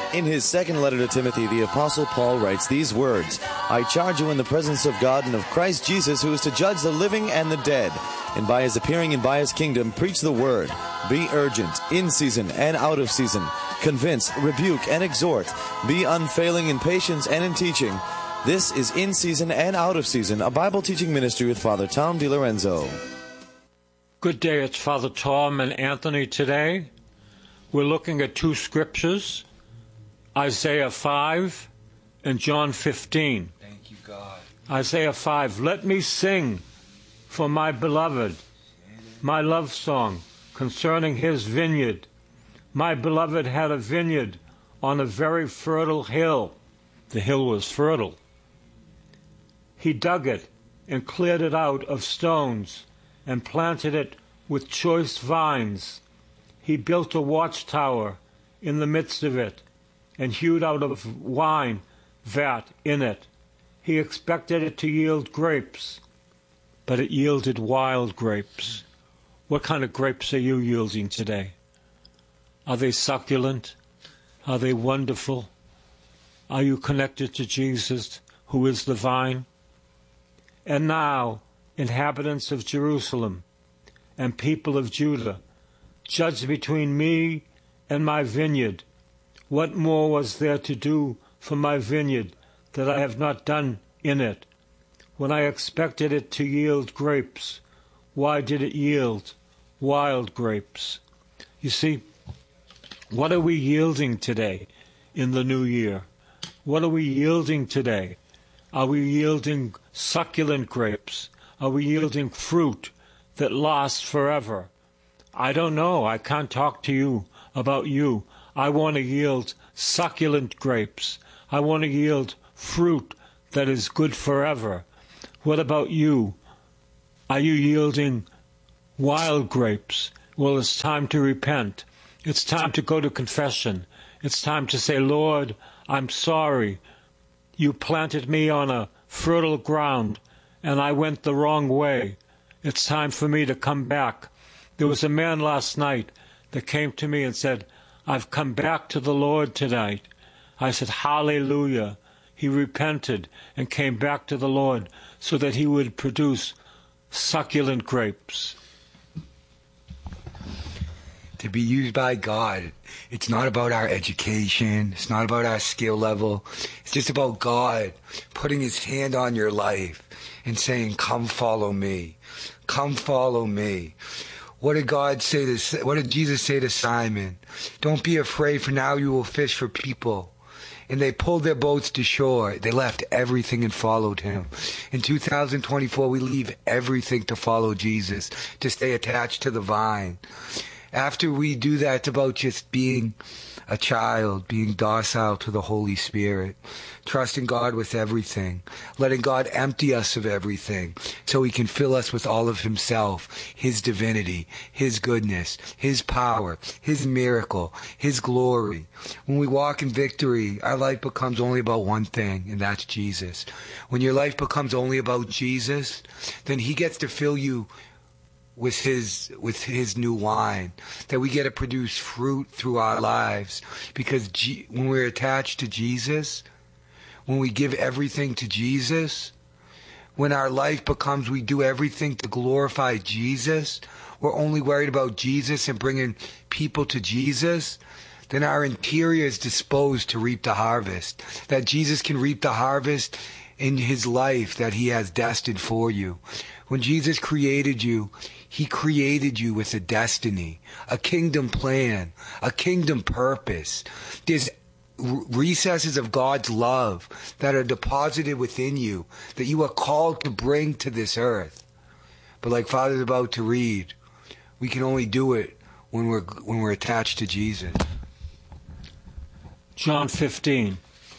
In his second letter to Timothy, the Apostle Paul writes these words, I charge you in the presence of God and of Christ Jesus, who is to judge the living and the dead, and by his appearing and by his kingdom, preach the word. Be urgent, in season and out of season. Convince, rebuke, and exhort. Be unfailing in patience and in teaching. This is In Season and Out of Season, a Bible teaching ministry with Father Tom DiLorenzo. Good day, it's Father Tom and Anthony today. We're looking at two scriptures, Isaiah 5 and John 15. Thank you, God. Isaiah 5, let me sing for my beloved, my love song concerning his vineyard. My beloved had a vineyard on a very fertile hill. The hill was fertile. He dug it and cleared it out of stones and planted it with choice vines. He built a watchtower in the midst of it and hewed out a wine vat in it. He expected it to yield grapes, but it yielded wild grapes. What kind of grapes are you yielding today? Are they succulent? Are they wonderful? Are you connected to Jesus, who is the vine? And now, inhabitants of Jerusalem and people of Judah, judge between me and my vineyard. What more was there to do for my vineyard that I have not done in it? When I expected it to yield grapes, why did it yield wild grapes? You see, what are we yielding today in the new year? What are we yielding today? Are we yielding succulent grapes? Are we yielding fruit that lasts forever? I don't know. I can't talk to you about you. I want to yield succulent grapes. I want to yield fruit that is good forever. What about you? Are you yielding wild grapes? Well, it's time to repent. It's time to go to confession. It's time to say, Lord, I'm sorry. You planted me on a fertile ground, and I went the wrong way. It's time for me to come back. There was a man last night that came to me and said, I've come back to the Lord tonight. I said, hallelujah. He repented and came back to the Lord so that he would produce succulent grapes. To be used by God, it's not about our education. It's not about our skill level. It's just about God putting his hand on your life and saying, come follow me. Come follow me. What did Jesus say to Simon? Don't be afraid, for now you will fish for people. And they pulled their boats to shore. They left everything and followed him. In 2024, we leave everything to follow Jesus, to stay attached to the vine. After we do that, it's about just being a child, being docile to the Holy Spirit, trusting God with everything, letting God empty us of everything so he can fill us with all of himself, his divinity, his goodness, his power, his miracle, his glory. When we walk in victory, our life becomes only about one thing, and that's Jesus. When your life becomes only about Jesus, then he gets to fill you with his new wine, that we get to produce fruit through our lives. Because when we're attached to Jesus, when we give everything to Jesus, when our life becomes we do everything to glorify Jesus, we're only worried about Jesus and bringing people to Jesus, then our interior is disposed to reap the harvest. That Jesus can reap the harvest in his life that he has destined for you. When Jesus created you, he created you with a destiny, a kingdom plan, a kingdom purpose. There's recesses of God's love that are deposited within you that you are called to bring to this earth. But like Father's about to read, we can only do it when we're attached to Jesus. John 15.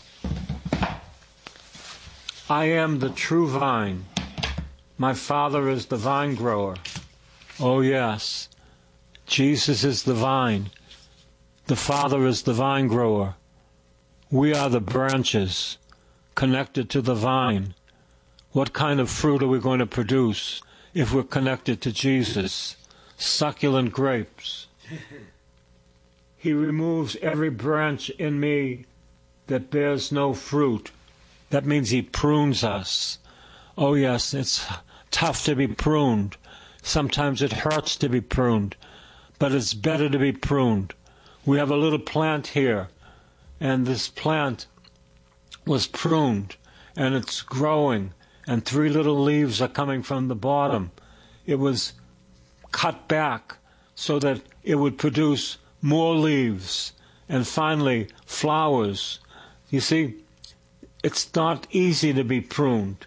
I am the true vine. My Father is the vine grower. Oh yes, Jesus is the vine. The Father is the vine grower. We are the branches connected to the vine. What kind of fruit are we going to produce if we're connected to Jesus? Succulent grapes. He removes every branch in me that bears no fruit. That means He prunes us. Oh yes, it's tough to be pruned. Sometimes it hurts to be pruned, but it's better to be pruned. We have a little plant here, and this plant was pruned, and it's growing, and 3 little leaves are coming from the bottom. It was cut back so that it would produce more leaves, and finally flowers. You see, it's not easy to be pruned.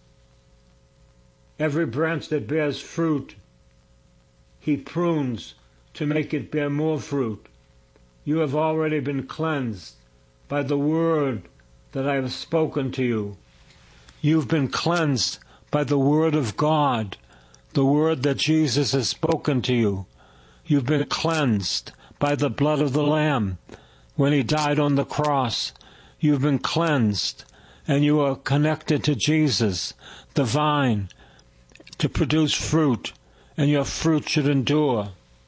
Every branch that bears fruit, He prunes to make it bear more fruit. You have already been cleansed by the word that I have spoken to you. You've been cleansed by the word of God, the word that Jesus has spoken to you. You've been cleansed by the blood of the Lamb when He died on the cross. You've been cleansed, and you are connected to Jesus, the vine, to produce fruit, and your fruit should endure.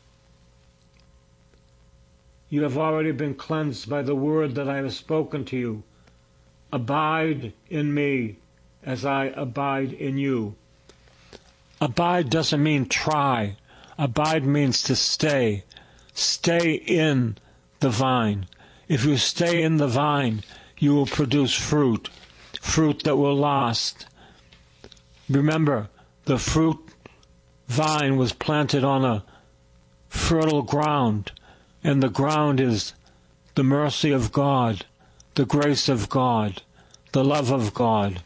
You have already been cleansed by the word that I have spoken to you. Abide in me as I abide in you. Abide doesn't mean try. Abide means to stay. Stay in the vine. If you stay in the vine, you will produce fruit, fruit that will last. Remember, the fruit vine was planted on a fertile ground, and the ground is the mercy of God, the grace of God, the love of God.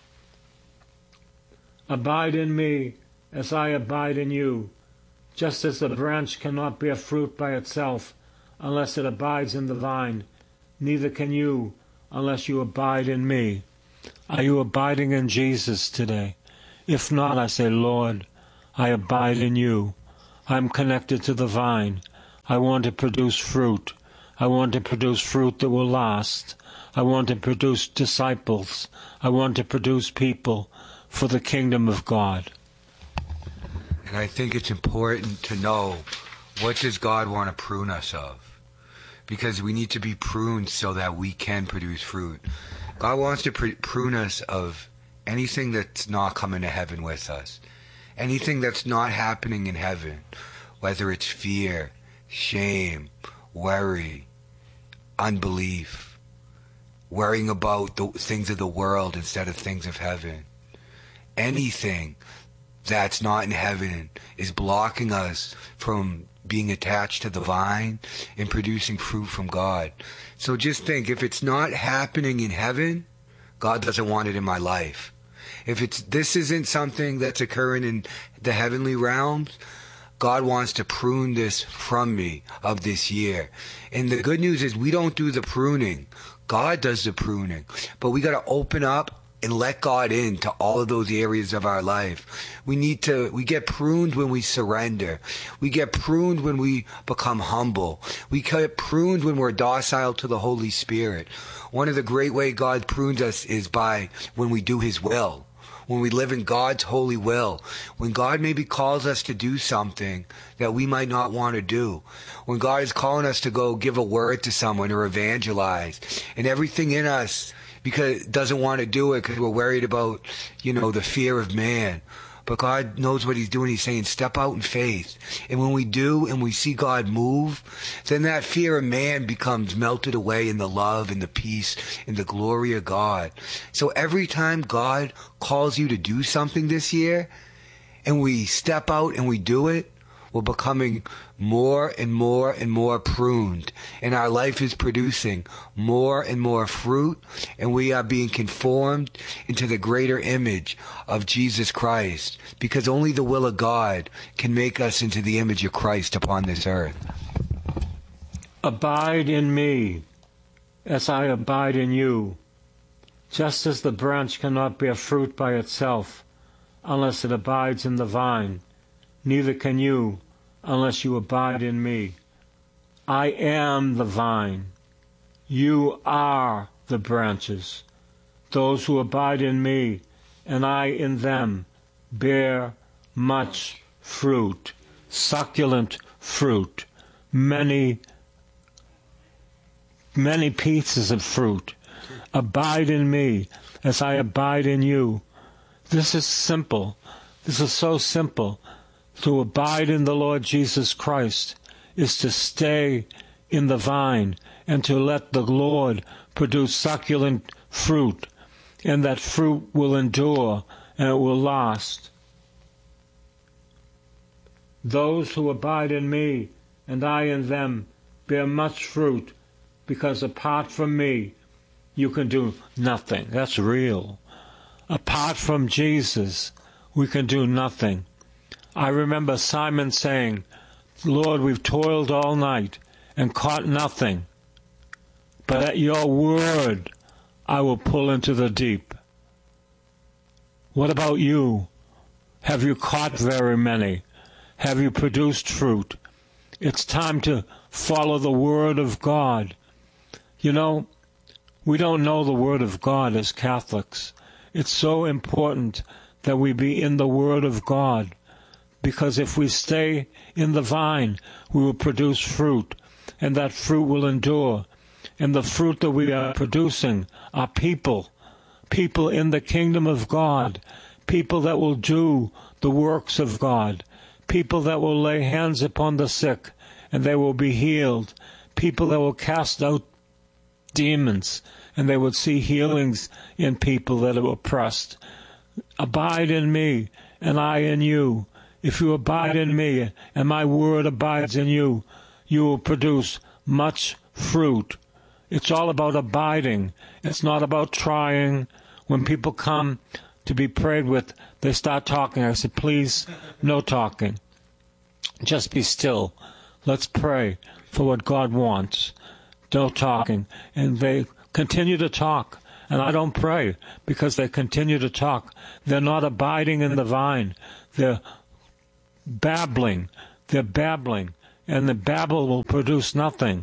Abide in me as I abide in you, just as the branch cannot bear fruit by itself unless it abides in the vine, neither can you unless you abide in me. Are you abiding in Jesus today? If not, I say, Lord, I abide in you. I'm connected to the vine. I want to produce fruit. I want to produce fruit that will last. I want to produce disciples. I want to produce people for the kingdom of God. And I think it's important to know, what does God want to prune us of? Because we need to be pruned so that we can produce fruit. God wants to prune us of anything that's not coming to heaven with us. Anything that's not happening in heaven, whether it's fear, shame, worry, unbelief, worrying about the things of the world instead of things of heaven. Anything that's not in heaven is blocking us from being attached to the vine and producing fruit from God. So just think, if it's not happening in heaven, God doesn't want it in my life. If this isn't something that's occurring in the heavenly realms, God wants to prune this from me of this year. And the good news is we don't do the pruning. God does the pruning. But we got to open up and let God into all of those areas of our life. We get pruned when we surrender. We get pruned when we become humble. We get pruned when we're docile to the Holy Spirit. One of the great ways God prunes us is by when we do His will. When we live in God's holy will. When God maybe calls us to do something that we might not want to do. When God is calling us to go give a word to someone or evangelize. And everything in us because doesn't want to do it because we're worried about, the fear of man. But God knows what He's doing. He's saying, step out in faith. And when we do and we see God move, then that fear of man becomes melted away in the love and the peace and the glory of God. So every time God calls you to do something this year, and we step out and we do it, we're becoming more and more and more pruned. And our life is producing more and more fruit. And we are being conformed into the greater image of Jesus Christ. Because only the will of God can make us into the image of Christ upon this earth. Abide in me as I abide in you. Just as the branch cannot bear fruit by itself unless it abides in the vine, neither can you unless you abide in me. I am the vine. You are the branches. Those who abide in me, and I in them, bear much fruit, succulent fruit, many many pieces of fruit. Abide in me as I abide in you. This is simple. This is so simple. To abide in the Lord Jesus Christ is to stay in the vine and to let the Lord produce succulent fruit, and that fruit will endure and it will last. Those who abide in me and I in them bear much fruit, because apart from me you can do nothing. That's real. Apart from Jesus, we can do nothing. I remember Simon saying, Lord, we've toiled all night and caught nothing, but at your word I will pull into the deep. What about you? Have you caught very many? Have you produced fruit? It's time to follow the Word of God. You know, we don't know the Word of God as Catholics. It's so important that we be in the Word of God, because if we stay in the vine, we will produce fruit, and that fruit will endure. And the fruit that we are producing are people in the kingdom of God, people that will do the works of God, people that will lay hands upon the sick and they will be healed, people that will cast out demons and they will see healings in people that are oppressed. Abide in me and I in you. If you abide in me and my word abides in you, you will produce much fruit. It's all about abiding. It's not about trying. When people come to be prayed with, they start talking. I said, please, no talking. Just be still. Let's pray for what God wants. No talking. And they continue to talk. And I don't pray because they continue to talk. They're not abiding in the vine. They're babbling. They're babbling. And the babble will produce nothing.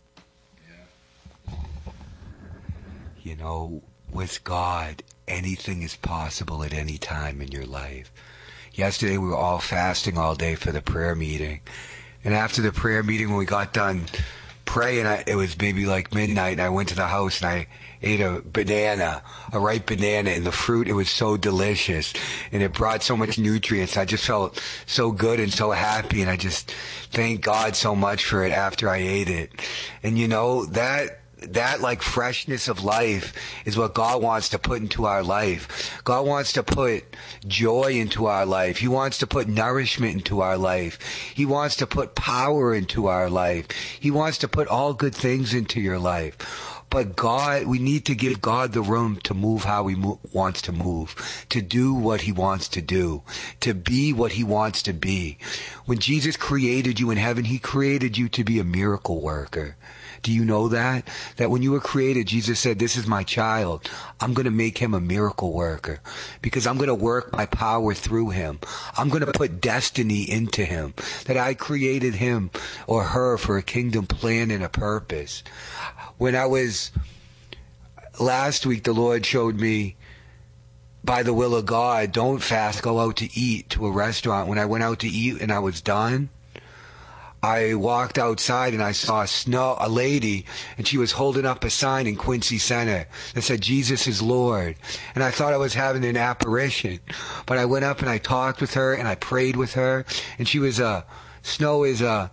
You know, with God, anything is possible at any time in your life. Yesterday we were all fasting all day for the prayer meeting. And after the prayer meeting, when we got done praying, it was maybe like midnight, and I went to the house and I ate a ripe banana, and the fruit, it was so delicious. And it brought so much nutrients. I just felt so good and so happy, and I just thank God so much for it after I ate it. And you know, that like freshness of life is what God wants to put into our life. God wants to put joy into our life. He wants to put nourishment into our life. He wants to put power into our life. He wants to put all good things into your life. But God, we need to give God the room to move how He wants to move, to do what He wants to do, to be what He wants to be. When Jesus created you in heaven, He created you to be a miracle worker. Do you know that? That when you were created, Jesus said, this is my child. I'm going to make him a miracle worker because I'm going to work my power through him. I'm going to put destiny into him. That I created him or her for a kingdom plan and a purpose. When I was, last week, the Lord showed me, by the will of God, don't fast, go out to eat to a restaurant. When I went out to eat and I was done, I walked outside and I saw a lady, and she was holding up a sign in Quincy Center that said, Jesus is Lord. And I thought I was having an apparition. But I went up and I talked with her and I prayed with her. And she was Snow is a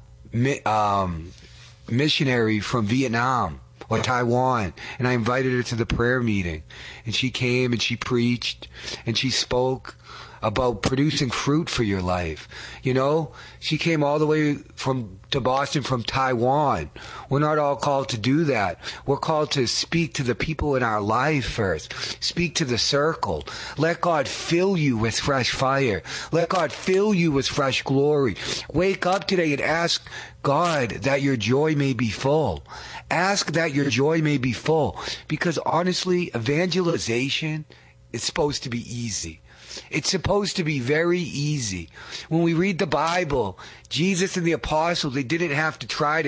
missionary from Vietnam or Taiwan. And I invited her to the prayer meeting. And she came and she preached and she spoke about producing fruit for your life. You know, she came all the way to Boston from Taiwan. We're not all called to do that. We're called to speak to the people in our life first. Speak to the circle. Let God fill you with fresh fire. Let God fill you with fresh glory. Wake up today and ask God that your joy may be full. Ask that your joy may be full. Because honestly, evangelization is supposed to be easy. It's supposed to be very easy. When we read the Bible, Jesus and the apostles, they didn't have to try to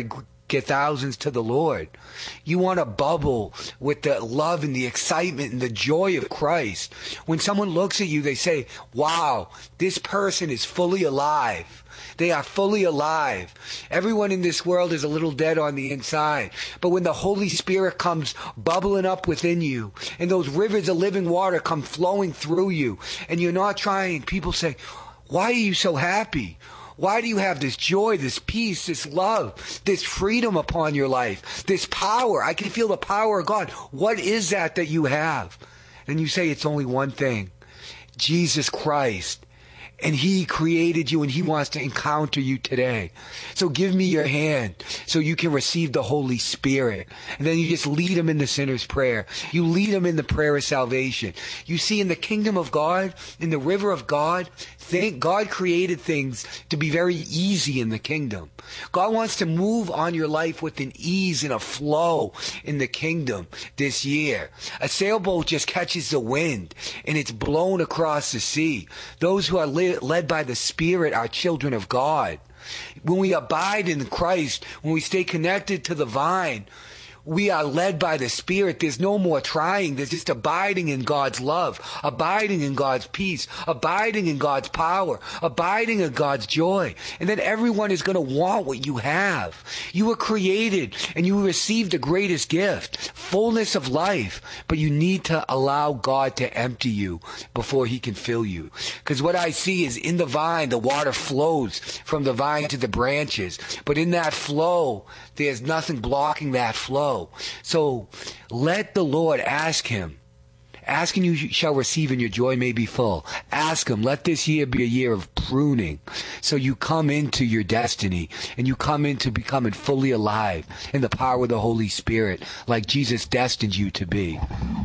get thousands to the Lord. You want to bubble with the love and the excitement and the joy of Christ. When someone looks at you, they say, wow, this person is fully alive. They are fully alive. Everyone in this world is a little dead on the inside. But when the Holy Spirit comes bubbling up within you, and those rivers of living water come flowing through you, and you're not trying, people say, why are you so happy? Why do you have this joy, this peace, this love, this freedom upon your life, this power? I can feel the power of God. What is that you have? And you say it's only one thing, Jesus Christ. And He created you, and He wants to encounter you today. So give me your hand so you can receive the Holy Spirit. And then you just lead Him in the sinner's prayer. You lead Him in the prayer of salvation. You see, in the kingdom of God, in the river of God, God created things to be very easy in the kingdom. God wants to move on your life with an ease and a flow in the kingdom this year. A sailboat just catches the wind and it's blown across the sea. Those who are led by the Spirit are children of God. When we abide in Christ, when we stay connected to the vine, we are led by the Spirit. There's no more trying. There's just abiding in God's love, abiding in God's peace, abiding in God's power, abiding in God's joy. And then everyone is going to want what you have. You were created and you received the greatest gift, fullness of life. But you need to allow God to empty you before He can fill you. Because what I see is in the vine, the water flows from the vine to the branches. But in that flow, there's nothing blocking that flow. So let the Lord ask Him. Ask and you shall receive, and your joy may be full. Ask Him. Let this year be a year of pruning. So you come into your destiny and you come into becoming fully alive in the power of the Holy Spirit like Jesus destined you to be.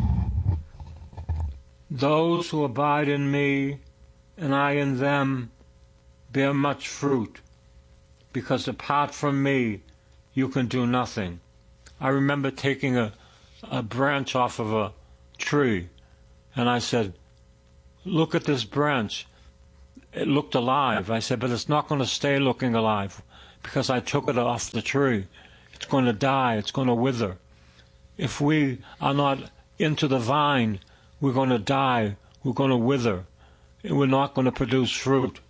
Those who abide in me and I in them bear much fruit, because apart from me you can do nothing. I remember taking a branch off of a tree, and I said, look at this branch. It looked alive. I said, but it's not going to stay looking alive because I took it off the tree. It's going to die. It's going to wither. If we are not into the vine, we're going to die. We're going to wither. And we're not going to produce fruit.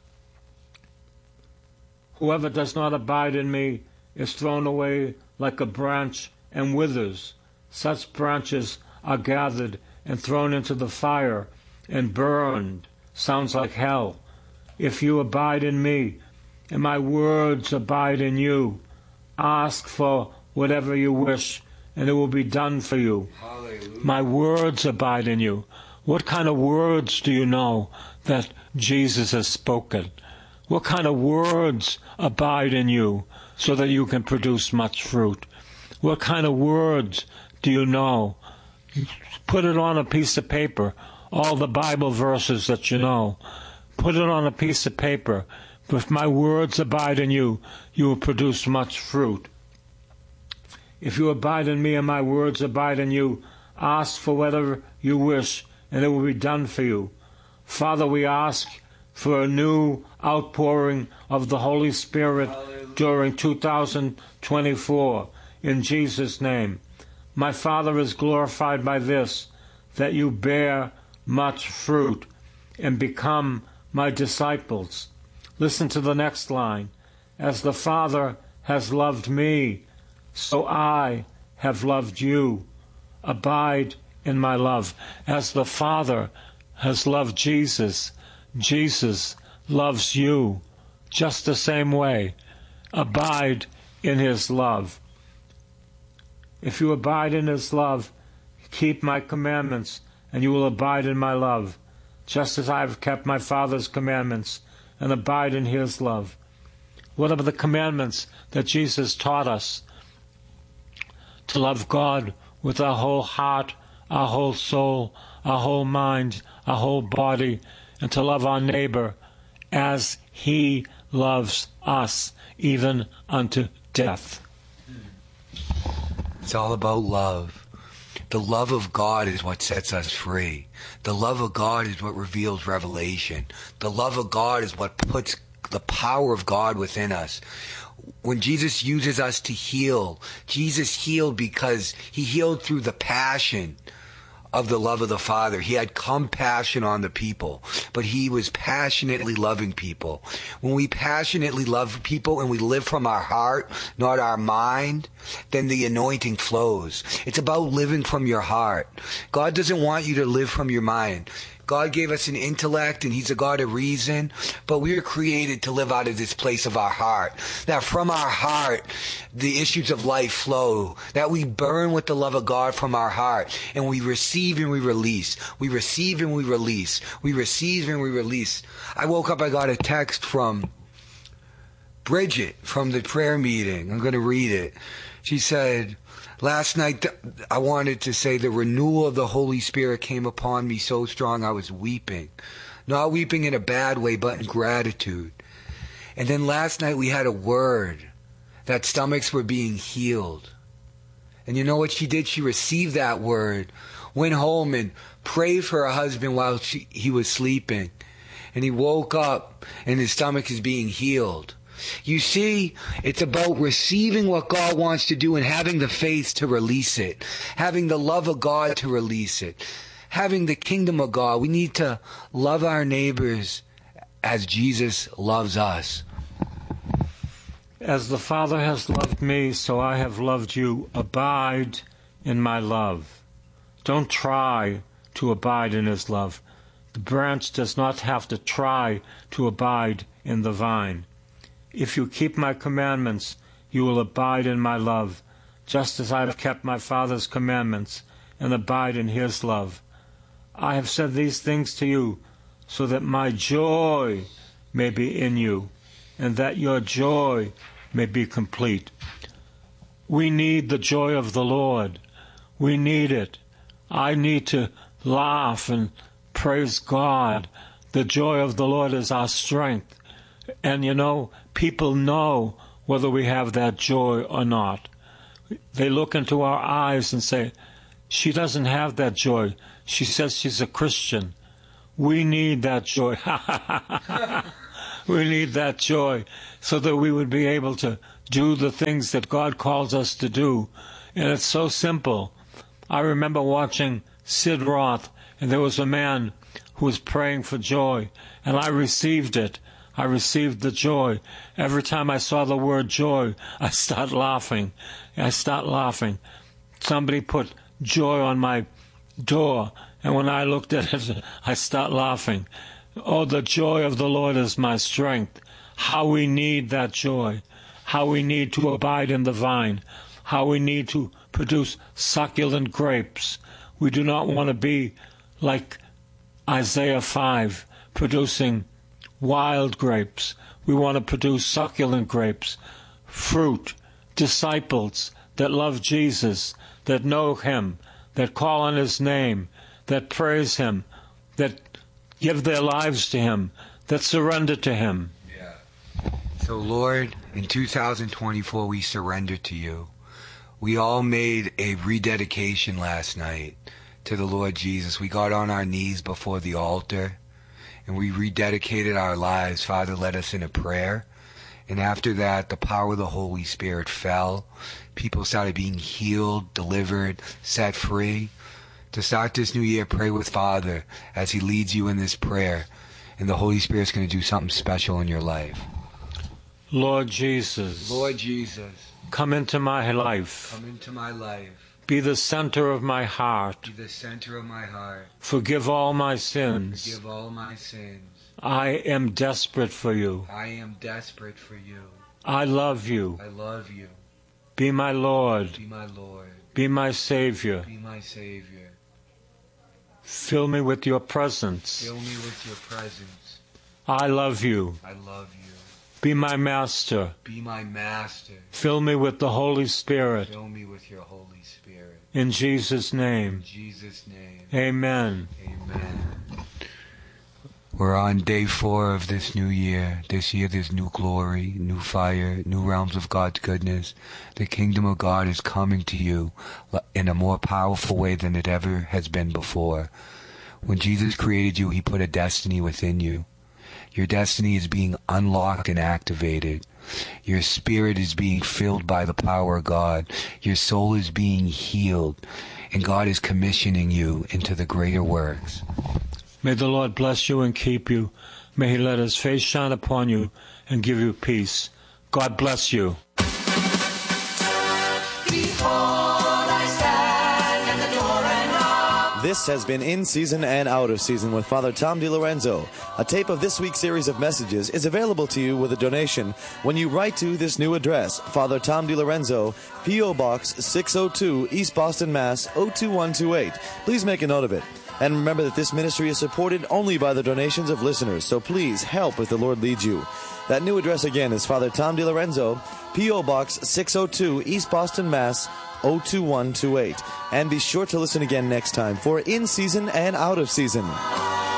Whoever does not abide in me is thrown away like a branch and withers. Such branches are gathered and thrown into the fire and burned. Sounds like hell. If you abide in me and my words abide in you, ask for whatever you wish and it will be done for you. Hallelujah. My words abide in you. What kind of words do you know that Jesus has spoken? What kind of words abide in you so that you can produce much fruit? What kind of words do you know? Put it on a piece of paper, all the Bible verses that you know. Put it on a piece of paper. If my words abide in you, you will produce much fruit. If you abide in me and my words abide in you, ask for whatever you wish, and it will be done for you. Father, we ask for a new outpouring of the Holy Spirit during 2024. In Jesus' name. My Father is glorified by this, that you bear much fruit and become my disciples. Listen to the next line. As the Father has loved me, so I have loved you. Abide in my love. As the Father has loved Jesus, Jesus loves you just the same way. Abide in His love. If you abide in His love, keep my commandments, and you will abide in my love, just as I have kept my Father's commandments and abide in His love. What are the commandments that Jesus taught us? To love God with our whole heart, our whole soul, our whole mind, our whole body, and to love our neighbor as He loves us, even unto death. It's all about love. The love of God is what sets us free. The love of God is what reveals revelation. The love of God is what puts the power of God within us. when Jesus uses us to heal, Jesus healed because he healed through the passion of the love of the Father. He had compassion on the people, but he was passionately loving people. When we passionately love people and we live from our heart, not our mind, then the anointing flows. It's about living from your heart. God doesn't want you to live from your mind. God gave us an intellect and he's a God of reason, but we are created to live out of this place of our heart. That from our heart, the issues of life flow. That we burn with the love of God from our heart and we receive and we release. We receive and we release. We receive and we release. I woke up, I got a text from Bridget from the prayer meeting. I'm going to read it. She said, last night, I wanted to say the renewal of the Holy Spirit came upon me so strong I was weeping. Not weeping in a bad way, but in gratitude. And then last night we had a word that stomachs were being healed. And you know what she did? She received that word, went home and prayed for her husband while he was sleeping. And he woke up and his stomach is being healed. You see, it's about receiving what God wants to do and having the faith to release it. Having the love of God to release it. Having the kingdom of God. We need to love our neighbors as Jesus loves us. As the Father has loved me, so I have loved you. Abide in my love. Don't try to abide in his love. The branch does not have to try to abide in the vine. If you keep my commandments, you will abide in my love, just as I have kept my Father's commandments and abide in his love. I have said these things to you, so that my joy may be in you, and that your joy may be complete. We need the joy of the Lord. We need it. I need to laugh and praise God. The joy of the Lord is our strength. And you know, people know whether we have that joy or not. They look into our eyes and say, she doesn't have that joy. She says she's a Christian. We need that joy. We need that joy so that we would be able to do the things that God calls us to do. And it's so simple. I remember watching Sid Roth, and there was a man who was praying for joy, and I received it. I received the joy. Every time I saw the word joy, I start laughing. Somebody put joy on my door, and when I looked at it, I start laughing. Oh, the joy of the Lord is my strength. How we need that joy. How we need to abide in the vine. How we need to produce succulent grapes. We do not want to be like Isaiah 5, producing wild grapes. We want to produce succulent grapes, fruit, disciples that love Jesus, that know him, that call on his name, that praise him, that give their lives to him, that surrender to him. Yeah. So Lord, in 2024 we surrender to you. We all made a rededication last night to the Lord Jesus. We got on our knees before the altar and we rededicated our lives. Father led us in a prayer. And after that, the power of the Holy Spirit fell. People started being healed, delivered, set free. To start this new year, pray with Father as he leads you in this prayer. And the Holy Spirit's going to do something special in your life. Lord Jesus. Lord Jesus. Come into my life. Come into my life. Be the center of my heart. Be the center of my heart. Forgive all my sins. Forgive all my sins. I am desperate for you. I am desperate for you. I love you. I love you. Be my Lord. Be my Lord. Be my Savior. Be my Savior. Fill me with your presence. Fill me with your presence. I love you. I love you. Be my Master. Be my Master. Fill me with the Holy Spirit. Fill me with your Holy Spirit. In Jesus' name. In Jesus' name. Amen. Amen. We're on day 4 of this new year. This year there's new glory, new fire, new realms of God's goodness. The kingdom of God is coming to you in a more powerful way than it ever has been before. When Jesus created you, he put a destiny within you. Your destiny is being unlocked and activated. Your spirit is being filled by the power of God. Your soul is being healed. And God is commissioning you into the greater works. May the Lord bless you and keep you. May He let His face shine upon you and give you peace. God bless you. This has been In Season and Out of Season with Father Tom DiLorenzo. A tape of this week's series of messages is available to you with a donation when you write to this new address, Father Tom DiLorenzo, P.O. Box 602, East Boston, Mass. 02128. Please make a note of it. And remember that this ministry is supported only by the donations of listeners, so please help if the Lord leads you. That new address again is Father Tom DiLorenzo, P.O. Box 602, East Boston, Mass. 02128. And be sure to listen again next time for In Season and Out of Season.